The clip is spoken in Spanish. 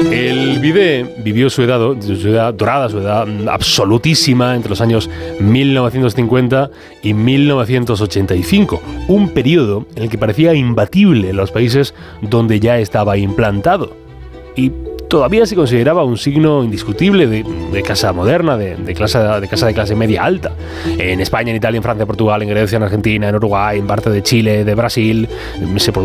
El bidet vivió su edad dorada, su edad absolutísima entre los años 1950 y 1985, un periodo en el que parecía imbatible en los países donde ya estaba implantado y todavía se consideraba un signo indiscutible de casa moderna, de casa de clase media alta. En España, en Italia, en Francia, Portugal, en Grecia, en Argentina, en Uruguay, en parte de Chile, de Brasil, se